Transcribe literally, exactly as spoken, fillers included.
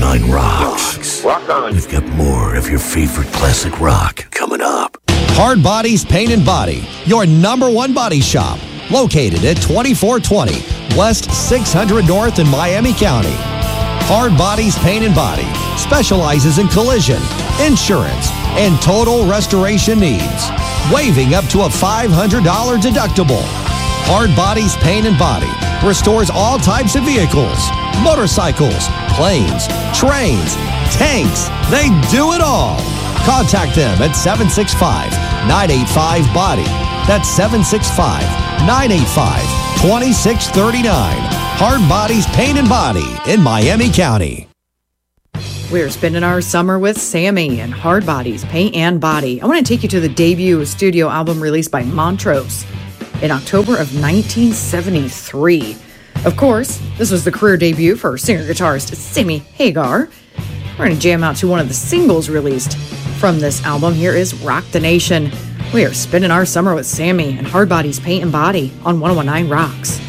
nine Rocks. Rock on. We've got more of your favorite classic rock coming up. Hard Bodies Paint and Body, your number one body shop, located at twenty-four twenty West six hundred North in Miami County. Hard Bodies Paint and Body specializes in collision, insurance, and total restoration needs, waiving up to a five hundred dollars deductible. Hard Bodies Paint and Body restores all types of vehicles, motorcycles, planes, trains, tanks. They do it all. Contact them at seven six five, nine eight five, B O D Y. That's seven six five, nine eight five, two six three nine. Hard Bodies Paint and Body in Miami County. We're spending our summer with Sammy and Hard Bodies Paint and Body. I want to take you to the debut studio album released by Montrose in October of nineteen seventy-three. Of course, this was the career debut for singer-guitarist Sammy Hagar. We're going to jam out to one of the singles released from this album. Here is Rock the Nation. We are spending our summer with Sammy and Hard Bodies Paint and Body on one oh one nine Rocks.